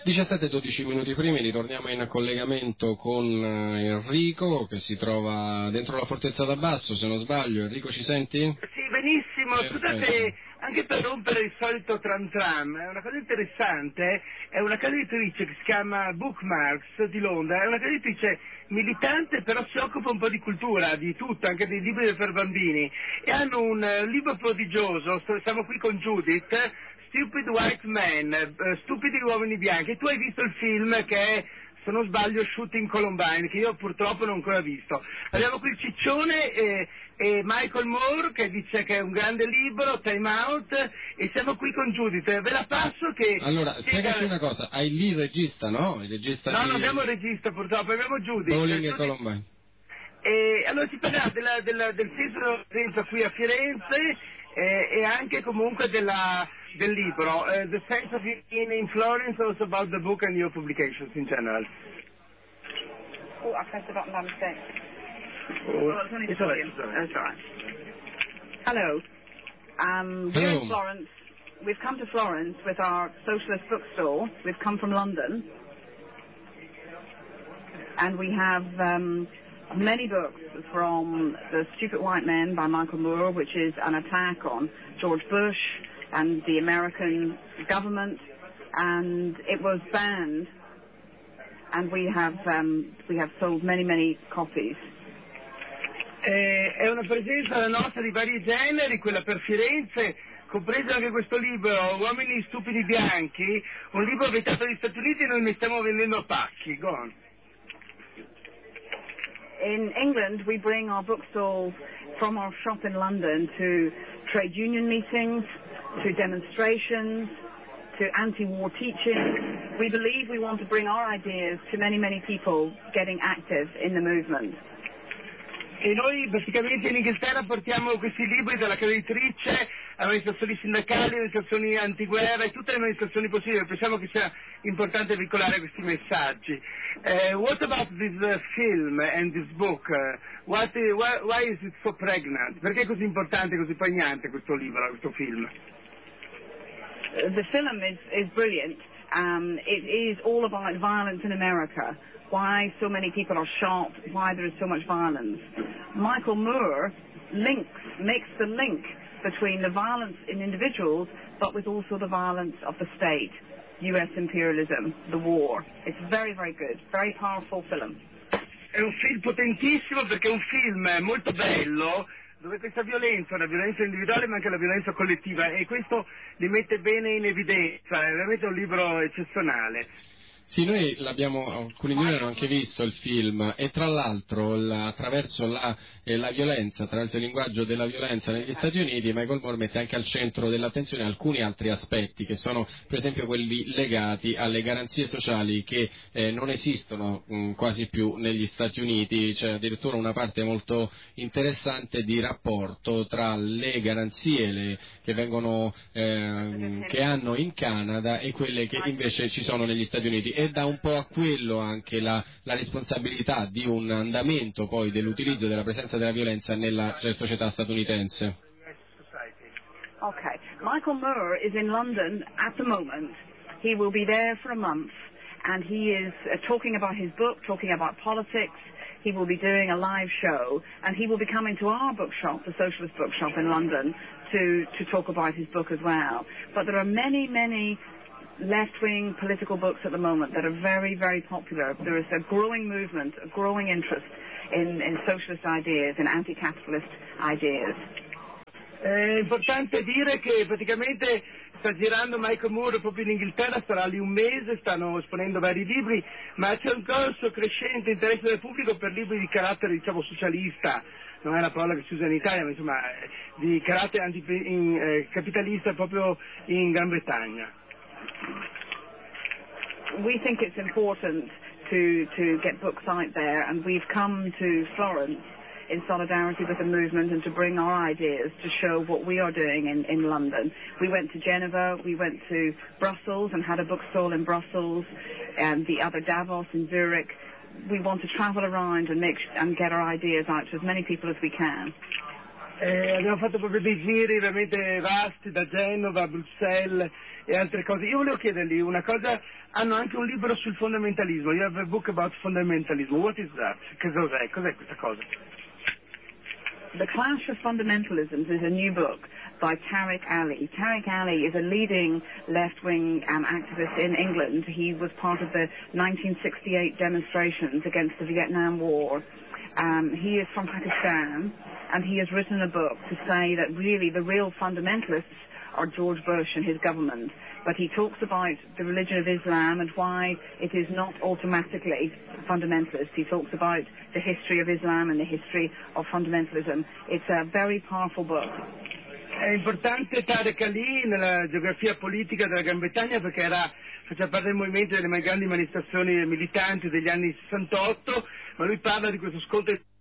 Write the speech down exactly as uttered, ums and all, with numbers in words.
diciassette e dodici minuti prima ritorniamo in collegamento con Enrico che si trova dentro la Fortezza d'Abbasso, se non sbaglio. Enrico, ci senti? Sì, benissimo. Perfetto. Scusate, anche per rompere il solito tram tram, è una cosa interessante, è una casa editrice che si chiama Bookmarks di Londra, è una casa editrice militante, però si occupa un po' di cultura, di tutto, anche dei libri per bambini, e hanno un uh, libro prodigioso, siamo qui con Judith, Stupid White Men, uh, stupidi uomini bianchi. Tu hai visto il film che è, se non sbaglio, Shooting Columbine, che io purtroppo non ho ancora visto. Abbiamo qui il Ciccione e, e Michael Moore che dice che è un grande libro, Time Out, e siamo qui con Judith. Ve la passo che... Allora, spiegaci una cosa, hai lì il regista, no? Il regista no, di... non abbiamo il regista purtroppo, abbiamo Judith. Bowling Judith... e Columbine. E allora si parlerà della, della, del film presenza qui a Firenze eh, e anche comunque della, del libro, uh, The Sense of in, in Florence, also about the book and your publications in general. Oh, I pressed the button by mistake. Oh, well, it's only it's all right, it's all right. That's all right. Hello. Um, Hello. We're in Florence. We've come to Florence with our socialist bookstore. We've come from London. And we have... Um, many books from The Stupid White Men by Michael Moore, which is an attack on George Bush and the American government, and it was banned, and we have um, we have sold many, many copies. Eh, è una presenza la nostra di vari generi, quella per Firenze, compreso anche questo libro, Uomini stupidi bianchi, un libro vietato negli Stati Uniti e noi ne stiamo vendendo a pacchi. Go on. In England, we bring our bookstall from our shop in London to trade union meetings, to demonstrations, to anti-war teaching. We believe we want to bring our ideas to many, many people getting active in the movement. E noi praticamente in Inghilterra portiamo questi libri dalla casa editrice, amministrazioni sindacali, amministrazioni antiguerra e tutte le amministrazioni possibili. Pensiamo che sia importante veicolare questi messaggi. Uh, what about this uh, film and this book? Uh, what, uh, why, why is it so pregnant? Perché è così importante, così pregnante questo libro, questo film? Uh, the film is, is brilliant. Um, it is all about violence in America. Why so many people are shot, why there is so much violence. Michael Moore links, makes the link between the violence in individuals, but with also the violence of the state, U S imperialism, the war. It's very, very good, very powerful film. È un film potentissimo perché è un film molto bello, dove questa violenza, la violenza individuale ma anche la violenza collettiva, e questo li mette bene in evidenza, è veramente un libro eccezionale. Sì, noi l'abbiamo, alcuni di noi hanno anche visto il film e tra l'altro la, attraverso la, eh, la violenza, attraverso il linguaggio della violenza negli Stati Uniti, Michael Moore mette anche al centro dell'attenzione alcuni altri aspetti che sono per esempio quelli legati alle garanzie sociali che eh, non esistono mh, quasi più negli Stati Uniti. C'è addirittura una parte molto interessante di rapporto tra le garanzie le, che vengono eh, che hanno in Canada e quelle che invece ci sono negli Stati Uniti. E dà un po' a quello anche la, la responsabilità di un andamento poi dell'utilizzo della presenza della violenza nella società statunitense. Okay. Michael Moore is in London at the moment. He will be there for a month, and he is uh, talking about his book, talking about politics. He will be doing a live show, and he will be coming to our bookshop, the Socialist Bookshop in London, to, to talk about his book as well. But there are many, many left-wing political books at the moment that are very, very popular. There is a growing movement, a growing interest in, in socialist ideas, in anti-capitalist ideas. È importante dire che praticamente sta girando Michael Moore proprio in Inghilterra, sarà lì un mese, stanno esponendo vari libri, ma c'è un corso crescente interesse del pubblico per libri di carattere, diciamo, socialista, non è una parola che si usa in Italia, ma insomma di carattere anticapitalista eh, proprio in Gran Bretagna. We think it's important to, to get books out there, and we've come to Florence in solidarity with the movement and to bring our ideas to show what we are doing in, in London. We went to Geneva, we went to Brussels and had a bookstall in Brussels, and the other Davos in Zurich. We want to travel around and make and get our ideas out to as many people as we can. Eh, abbiamo fatto proprio dei giri veramente vasti da Genova a Bruxelles e altre cose. Io volevo chiedergli una cosa, hanno anche un libro sul fondamentalismo, you have a book about fundamentalism, what is that? Che cos'è? Cos'è questa cosa? The Clash of Fundamentalisms is a new book by Tariq Ali. Tariq Ali is a leading left-wing um, activist in England. He was part of the nineteen sixty-eight demonstrations against the Vietnam War. Um, he is from Pakistan, and he has written a book to say that really the real fundamentalists are George Bush and his government. But he talks about the religion of Islam and why it is not automatically fundamentalist. He talks about the history of Islam and the history of fundamentalism. It's a very powerful book. È importante Tariq Ali nella geografia politica della Gran Bretagna perché era, faceva parte del movimento delle grandi manifestazioni militanti degli anni sessantotto, ma lui parla di questo scontro